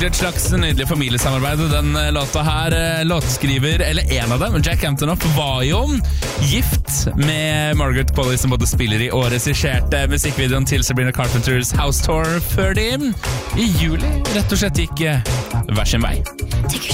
egentlig et slags nydelig familiesamarbeid. Den låta her, låtskriver, eller en av dem, Jack Antonoff, var jo gift med Margaret Qualley, som både spiller i og regisserte musikkvideoen til Sabrina Carpenters House Tour, før de i juli rett og slett gikk hver sin vei.